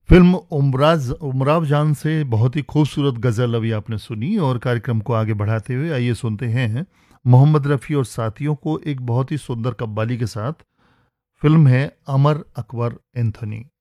Film Umrao जान से बहुत ही खूबसूरत गज़ल अभी आपने सुनी और कार्यक्रम को आगे बढ़ाते हुए आइए सुनते हैं मोहम्मद रफ़ी और साथियों को एक बहुत ही सुंदर कव्वाली के साथ। फिल्म है अमर अकबर एंथोनी।